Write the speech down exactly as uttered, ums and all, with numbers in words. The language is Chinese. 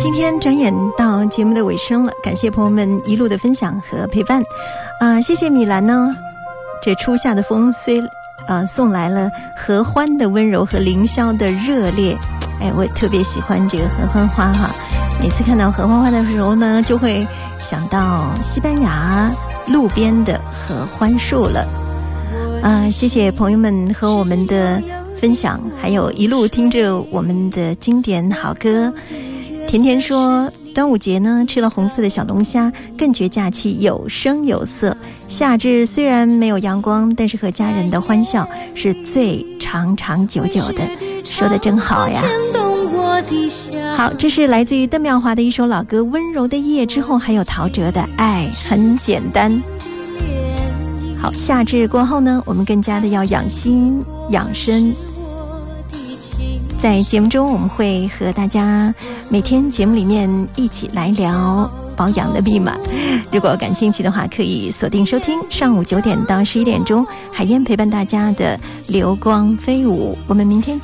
今天转眼到节目的尾声了，感谢朋友们一路的分享和陪伴啊、呃！谢谢米兰呢，这初夏的风虽呃送来了合欢的温柔和凌霄的热烈，哎，我也特别喜欢这个合欢花哈。每次看到合欢花的时候呢，就会想到西班牙路边的合欢树了啊、呃！谢谢朋友们和我们的分享，还有一路听着我们的经典好歌。甜甜说，端午节呢吃了红色的小龙虾，更觉假期有声有色。夏至虽然没有阳光，但是和家人的欢笑是最长长久久的。说得真好呀。好，这是来自于邓妙华的一首老歌《温柔的夜》，之后还有陶喆的《爱很简单》。好，夏至过后呢，我们更加的要养心养生。在节目中，我们会和大家每天节目里面一起来聊保养的密码。如果感兴趣的话，可以锁定收听上午九点到十一点钟，海燕陪伴大家的流光飞舞。我们明天